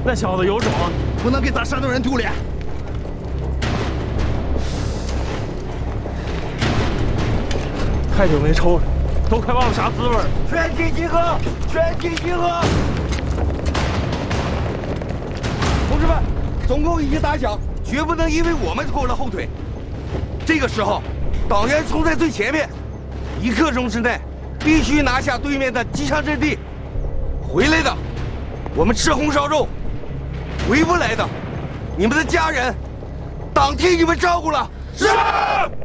那小子有种， 不能给咱山东人丢脸。 太久没抽了，都快忘了啥滋味了。 全体集合！全体集合！同志们，总共已经打响，绝不能因为我们拖了后腿。这个时候，党员冲在最前面，1刻钟之内必须拿下对面的机枪阵地。回来的，我们吃红烧肉；回不来的，你们的家人，党替你们照顾了。是。